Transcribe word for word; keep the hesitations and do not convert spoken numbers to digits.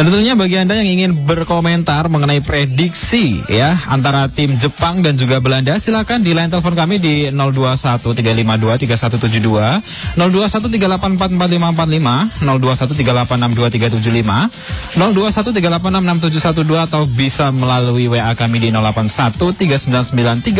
Dan tentunya bagi Anda yang ingin berkomentar mengenai prediksi ya antara tim Jepang dan juga Belanda, silakan di line telepon kami di nol dua satu tiga lima dua tiga satu tujuh dua, nol dua satu tiga delapan empat empat lima empat lima, nol dua satu tiga delapan enam dua tiga tujuh lima, nol dua satu tiga delapan enam enam tujuh satu dua, atau bisa melalui W A kami di nol delapan satu tiga sembilan sembilan tiga